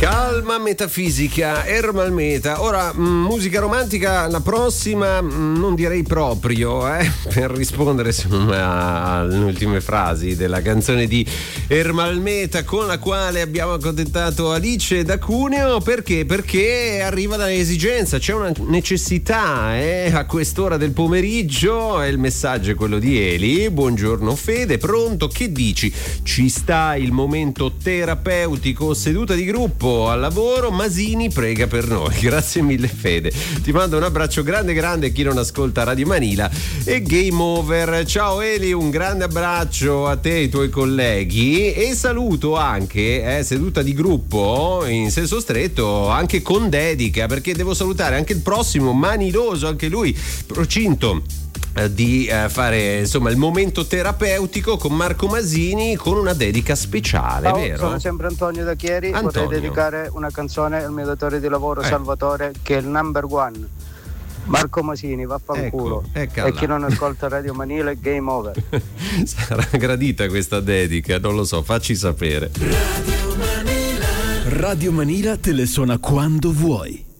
Calma metafisica, Ermal Meta. Ora, musica romantica, la prossima non direi proprio, per rispondere insomma alle ultime frasi della canzone di Ermal Meta con la quale abbiamo accontentato Alice da Cuneo. Perché? Perché arriva dall'esigenza, c'è una necessità a quest'ora del pomeriggio, e il messaggio è quello di Eli. Buongiorno Fede, pronto? Che dici? Ci sta il momento terapeutico, seduta di gruppo al lavoro, Masini prega per noi. Grazie mille Fede, ti mando un abbraccio grande grande, chi non ascolta Radio Manila e Game Over. Ciao Eli, un grande abbraccio a te e ai tuoi colleghi, e saluto anche seduta di gruppo in senso stretto, anche con dedica, perché devo salutare anche il prossimo Maniloso, anche lui procinto di fare insomma il momento terapeutico con Marco Masini con una dedica speciale. Ciao, vero? Sono sempre Antonio da Chieri. Antonio. Vorrei dedicare una canzone al mio datore di lavoro Salvatore, che è il number one, Marco Masini, vaffanculo. E chi non ascolta Radio Manila è game over. Sarà gradita questa dedica, non lo so, facci sapere. Radio Manila te le suona quando vuoi.